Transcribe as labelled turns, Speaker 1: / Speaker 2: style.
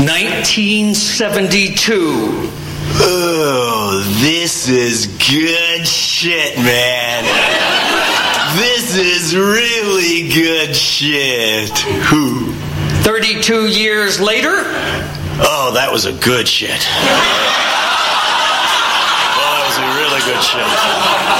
Speaker 1: 1972.
Speaker 2: Oh, this is good shit, man. This is really good shit.
Speaker 1: 32 years later.
Speaker 2: Oh, that was a good shit. Oh, that was a really good shit.